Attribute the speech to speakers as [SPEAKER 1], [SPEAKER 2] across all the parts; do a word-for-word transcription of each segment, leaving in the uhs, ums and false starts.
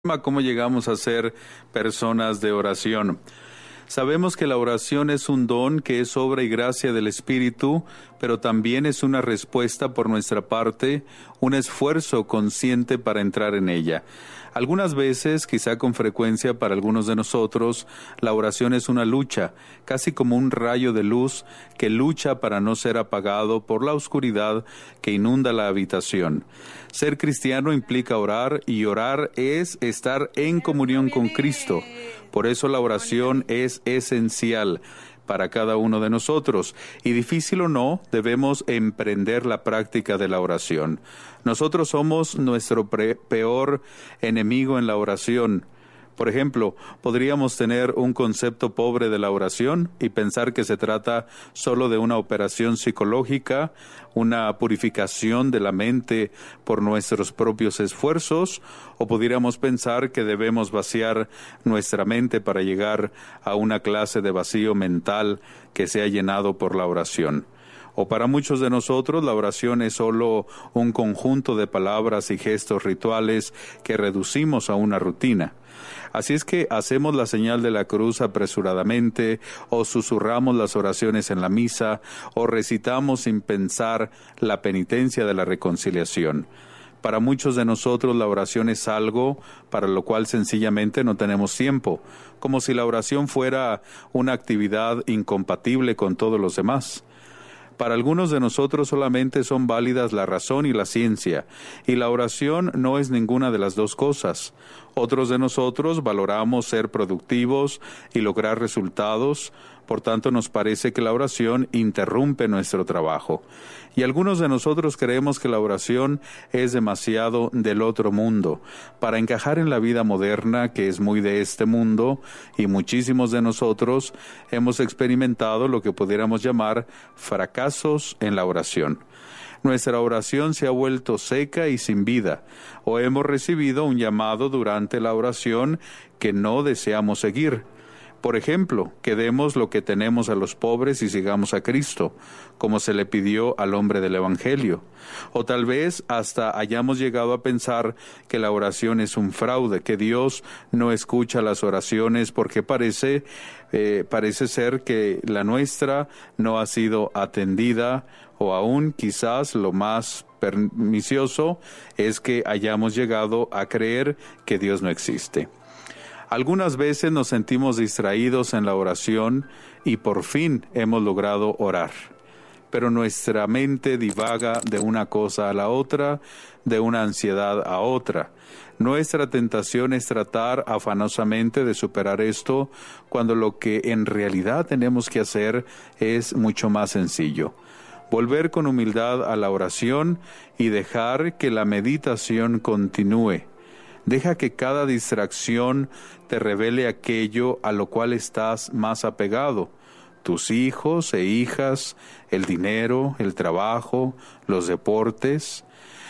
[SPEAKER 1] ¿Cómo llegamos a ser personas de oración? Sabemos que la oración es un don que es obra y gracia del Espíritu, pero también es una respuesta por nuestra parte, un esfuerzo consciente para entrar en ella. Algunas veces, quizá con frecuencia para algunos de nosotros, la oración es una lucha, casi como un rayo de luz que lucha para no ser apagado por la oscuridad que inunda la habitación. Ser cristiano implica orar, y orar es estar en comunión con Cristo. Por eso la oración es esencial para cada uno de nosotros, y difícil o no, debemos emprender la práctica de la oración. Nosotros somos nuestro pre- peor enemigo en la oración. Por ejemplo, podríamos tener un concepto pobre de la oración y pensar que se trata solo de una operación psicológica, una purificación de la mente por nuestros propios esfuerzos, o pudiéramos pensar que debemos vaciar nuestra mente para llegar a una clase de vacío mental que sea llenado por la oración. O para muchos de nosotros la oración es solo un conjunto de palabras y gestos rituales que reducimos a una rutina. Así es que hacemos la señal de la cruz apresuradamente, o susurramos las oraciones en la misa, o recitamos sin pensar la penitencia de la reconciliación. Para muchos de nosotros la oración es algo para lo cual sencillamente no tenemos tiempo, como si la oración fuera una actividad incompatible con todos los demás. Para algunos de nosotros solamente son válidas la razón y la ciencia, y la oración no es ninguna de las dos cosas. Otros de nosotros valoramos ser productivos y lograr resultados, por tanto nos parece que la oración interrumpe nuestro trabajo. Y algunos de nosotros creemos que la oración es demasiado del otro mundo para encajar en la vida moderna, que es muy de este mundo, y muchísimos de nosotros hemos experimentado lo que pudiéramos llamar fracasos en la oración. Nuestra oración se ha vuelto seca y sin vida, o hemos recibido un llamado durante la oración que no deseamos seguir. Por ejemplo, que demos lo que tenemos a los pobres y sigamos a Cristo, como se le pidió al hombre del Evangelio. O tal vez hasta hayamos llegado a pensar que la oración es un fraude, que Dios no escucha las oraciones porque parece, eh, parece ser que la nuestra no ha sido atendida, o aún quizás lo más pernicioso es que hayamos llegado a creer que Dios no existe. Algunas veces nos sentimos distraídos en la oración y por fin hemos logrado orar, pero nuestra mente divaga de una cosa a la otra, de una ansiedad a otra. Nuestra tentación es tratar afanosamente de superar esto, cuando lo que en realidad tenemos que hacer es mucho más sencillo. Volver con humildad a la oración y dejar que la meditación continúe. Deja que cada distracción te revele aquello a lo cual estás más apegado: tus hijos e hijas, el dinero, el trabajo, los deportes.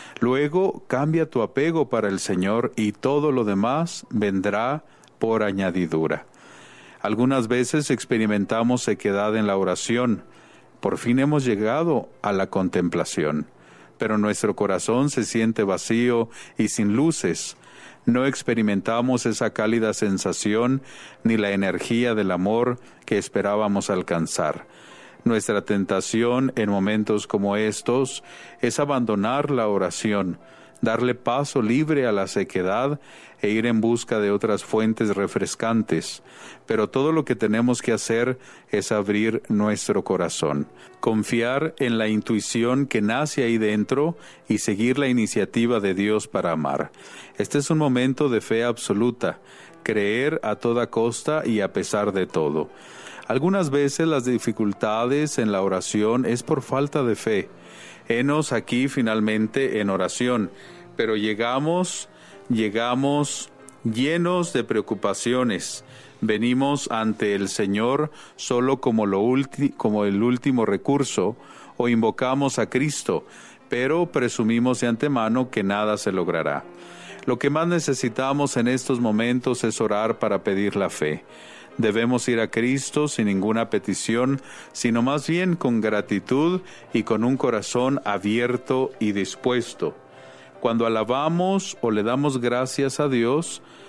[SPEAKER 1] Luego cambia tu apego para el Señor y todo lo demás vendrá por añadidura. Algunas veces experimentamos sequedad en la oración. Por fin hemos llegado a la contemplación, pero nuestro corazón se siente vacío y sin luces. No experimentamos esa cálida sensación ni la energía del amor que esperábamos alcanzar. Nuestra tentación en momentos como estos es abandonar la oración, darle paso libre a la sequedad e ir en busca de otras fuentes refrescantes. Pero todo lo que tenemos que hacer es abrir nuestro corazón, confiar en la intuición que nace ahí dentro y seguir la iniciativa de Dios para amar. Este es un momento de fe absoluta, creer a toda costa y a pesar de todo. Algunas veces las dificultades en la oración es por falta de fe. Henos aquí finalmente en oración, pero llegamos, llegamos llenos de preocupaciones. Venimos ante el Señor solo como, lo ulti- como el último recurso, o invocamos a Cristo, pero presumimos de antemano que nada se logrará. Lo que más necesitamos en estos momentos es orar para pedir la fe. Debemos ir a Cristo sin ninguna petición, sino más bien con gratitud y con un corazón abierto y dispuesto. Cuando alabamos o le damos gracias a Dios,